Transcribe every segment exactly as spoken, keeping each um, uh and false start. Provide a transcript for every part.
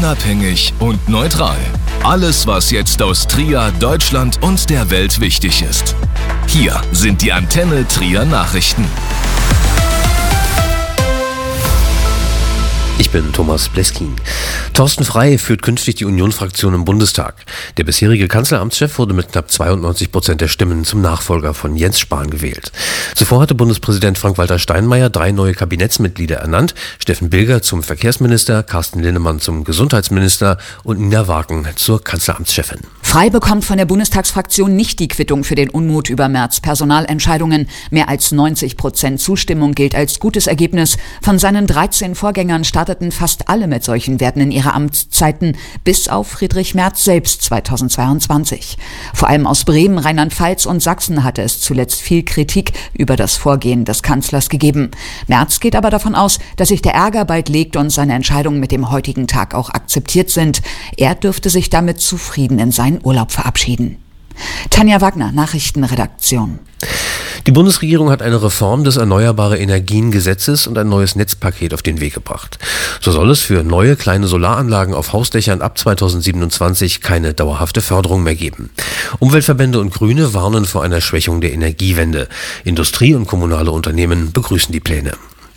unabhängig und neutral. Alles, was jetzt aus Trier, Deutschland und der Welt wichtig ist. Hier sind die Antenne Trier Nachrichten. Ich bin Thomas Bleskin. Thorsten Frey führt künftig die Union-Fraktion im Bundestag. Der bisherige Kanzleramtschef wurde mit knapp zweiundneunzig Prozent der Stimmen zum Nachfolger von Jens Spahn gewählt. Zuvor hatte Bundespräsident Frank-Walter Steinmeier drei neue Kabinettsmitglieder ernannt. Steffen Bilger zum Verkehrsminister, Carsten Linnemann zum Gesundheitsminister und Nina Wagen zur Kanzleramtschefin. Frey bekommt von der Bundestagsfraktion nicht die Quittung für den Unmut über Merz' Personalentscheidungen. Mehr als neunzig Prozent Zustimmung gilt als gutes Ergebnis. Von seinen dreizehn Vorgängern starteten fast alle mit solchen Werten in ihre Amtszeiten, bis auf Friedrich Merz selbst zweitausendzweiundzwanzig. Vor allem aus Bremen, Rheinland-Pfalz und Sachsen hatte es zuletzt viel Kritik über das Vorgehen des Kanzlers gegeben. Merz geht aber davon aus, dass sich der Ärger bald legt und seine Entscheidungen mit dem heutigen Tag auch akzeptiert sind. Er dürfte sich damit zufrieden in seinen Urlaub verabschieden. Tanja Wagner, Nachrichtenredaktion. Die Bundesregierung hat eine Reform des Erneuerbare Energien Gesetzes und ein neues Netzpaket auf den Weg gebracht. So soll es für neue kleine Solaranlagen auf Hausdächern ab zweitausendsiebenundzwanzig keine dauerhafte Förderung mehr geben. Umweltverbände und Grüne warnen vor einer Schwächung der Energiewende. Industrie und kommunale Unternehmen begrüßen die Pläne.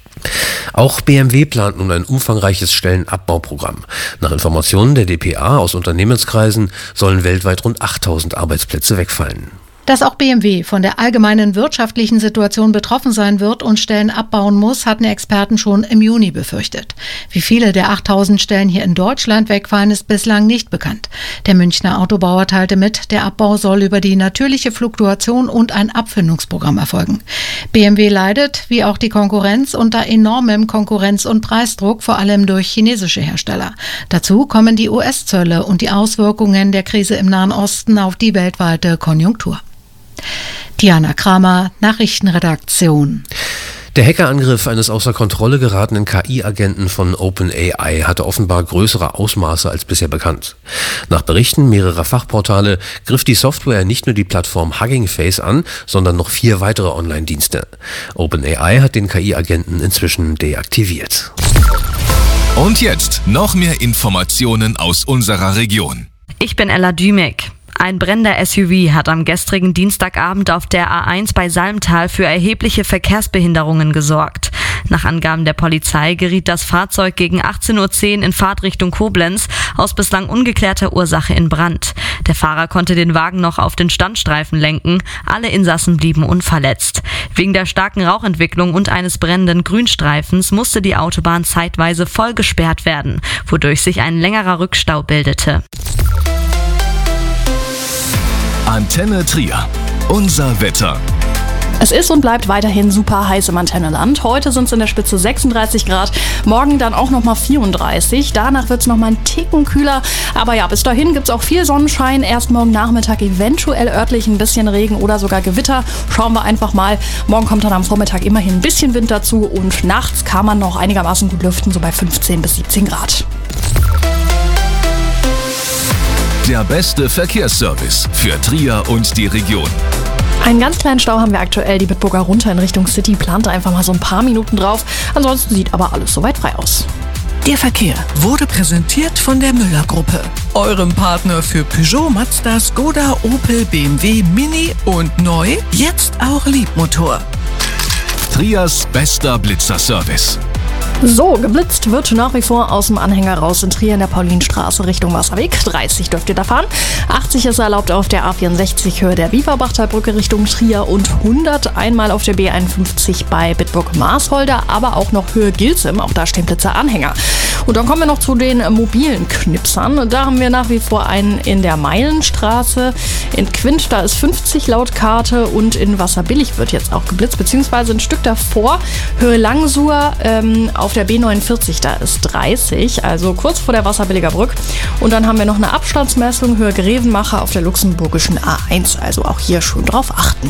Auch B M W plant nun ein umfangreiches Stellenabbauprogramm. Nach Informationen der D P A aus Unternehmenskreisen sollen weltweit rund achttausend Arbeitsplätze wegfallen. Dass auch B M W von der allgemeinen wirtschaftlichen Situation betroffen sein wird und Stellen abbauen muss, hatten Experten schon im Juni befürchtet. Wie viele der achttausend Stellen hier in Deutschland wegfallen, ist bislang nicht bekannt. Der Münchner Autobauer teilte mit, der Abbau soll über die natürliche Fluktuation und ein Abfindungsprogramm erfolgen. B M W leidet, wie auch die Konkurrenz, unter enormem Konkurrenz- und Preisdruck, vor allem durch chinesische Hersteller. Dazu kommen die U S-Zölle und die Auswirkungen der Krise im Nahen Osten auf die weltweite Konjunktur. Diana Kramer, Nachrichtenredaktion. Der Hackerangriff eines außer Kontrolle geratenen K I-Agenten von OpenAI hatte offenbar größere Ausmaße als bisher bekannt. Nach Berichten mehrerer Fachportale griff die Software nicht nur die Plattform Hugging Face an, sondern noch vier weitere Online-Dienste. OpenAI hat den K I-Agenten inzwischen deaktiviert. Und jetzt noch mehr Informationen aus unserer Region. Ich bin Ella Dümek. Ein brennender S U V hat am gestrigen Dienstagabend auf der A eins bei Salmtal für erhebliche Verkehrsbehinderungen gesorgt. Nach Angaben der Polizei geriet das Fahrzeug gegen achtzehn Uhr zehn in Fahrtrichtung Koblenz aus bislang ungeklärter Ursache in Brand. Der Fahrer konnte den Wagen noch auf den Standstreifen lenken. Alle Insassen blieben unverletzt. Wegen der starken Rauchentwicklung und eines brennenden Grünstreifens musste die Autobahn zeitweise voll gesperrt werden, wodurch sich ein längerer Rückstau bildete. Antenne Trier. Unser Wetter. Es ist und bleibt weiterhin super heiß im Antenneland. Heute sind es in der Spitze sechsunddreißig Grad, morgen dann auch nochmal vierunddreißig. Danach wird es nochmal einen Ticken kühler. Aber ja, bis dahin gibt es auch viel Sonnenschein. Erst morgen Nachmittag eventuell örtlich ein bisschen Regen oder sogar Gewitter. Schauen wir einfach mal. Morgen kommt dann am Vormittag immerhin ein bisschen Wind dazu. Und nachts kann man noch einigermaßen gut lüften, so bei fünfzehn bis siebzehn Grad. Der beste Verkehrsservice für Trier und die Region. Einen ganz kleinen Stau haben wir aktuell. Die Bitburger runter in Richtung City plant einfach mal so ein paar Minuten drauf. Ansonsten sieht aber alles soweit frei aus. Der Verkehr wurde präsentiert von der Müller-Gruppe, eurem Partner für Peugeot, Mazda, Skoda, Opel, B M W, Mini und neu, jetzt auch Liebmotor. Triers bester Blitzerservice. So, geblitzt wird nach wie vor aus dem Anhänger raus in Trier in der Paulinstraße Richtung Wasserweg. dreißig dürft ihr da fahren. achtzig ist erlaubt auf der A vierundsechzig Höhe der Bieferbachtalbrücke Richtung Trier und hundert einmal auf der B einundfünfzig bei Bitburg-Marsholder, aber auch noch Höhe Gilsem. Auch da stehen Blitzer-Anhänger. Und dann kommen wir noch zu den mobilen Knipsern. Da haben wir nach wie vor einen in der Meilenstraße. In Quint, da ist fünfzig laut Karte und in Wasserbillig wird jetzt auch geblitzt, beziehungsweise ein Stück davor. Höhe Langsur ähm, auf der B neunundvierzig, da ist dreißig, also kurz vor der Wasserbilliger Brück. Und dann haben wir noch eine Abstandsmessung Höhe Grevenmacher auf der luxemburgischen A eins, also auch hier schön drauf achten.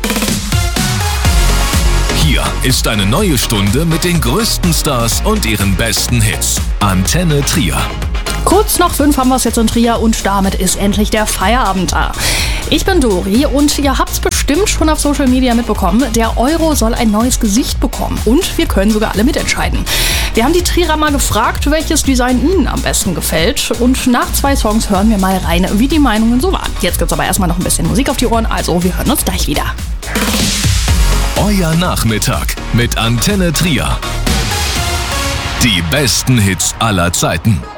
Hier ist eine neue Stunde mit den größten Stars und ihren besten Hits. Antenne Trier. Kurz nach fünf haben wir es jetzt in Trier und damit ist endlich der Feierabend da. Ich bin Dori und ihr habt es bestimmt schon auf Social Media mitbekommen. Der Euro soll ein neues Gesicht bekommen und wir können sogar alle mitentscheiden. Wir haben die Trierer mal gefragt, welches Design ihnen am besten gefällt und nach zwei Songs hören wir mal rein, wie die Meinungen so waren. Jetzt gibt's aber erstmal noch ein bisschen Musik auf die Ohren, also wir hören uns gleich wieder. Euer Nachmittag mit Antenne Trier. Die besten Hits aller Zeiten.